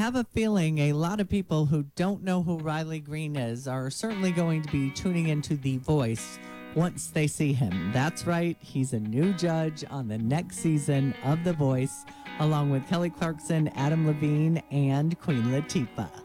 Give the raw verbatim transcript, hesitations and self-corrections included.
have a feeling a lot of people who don't know who Riley Green is are certainly going to be tuning into The Voice once they see him. That's right, he's a new judge on the next season of The Voice, along with Kelly Clarkson, Adam Levine, and Queen Latifah.